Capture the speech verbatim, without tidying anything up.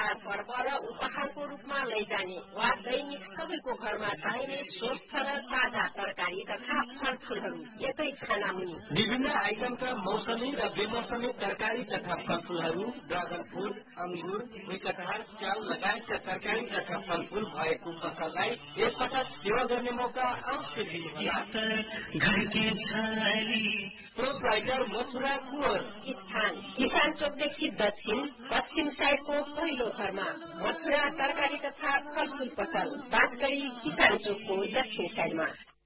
चाडपर्व र उपहारको रूपमा लैजाने वा दैनिक सबैको घरमा चाहिने स्वस्थ र ताजा तरकारी तथा फलफूलहरू एकै खानामुनि। विभिन्न आइटमका मौसमी र बेमौसमी तरकारी तथा फलफूलहरू, ड्रागन फ्रूट, अंगुर, कटहर, च्याउ लगायतका तरकारी तथा फलफूल भएको पसललाई एकपटक सेवा गर्ने मौका अवश्य दिनुहोला। प्रोपराइटर मथुरा कुँवर, स्थान किसान चोकदेखि दक्षिण पश्चिम साइडको पहिलो घरमा, मथुरा तरकारी तथा फलफूल पसल, बाँसगढी किसान चोकको दक्षिण साइडमा।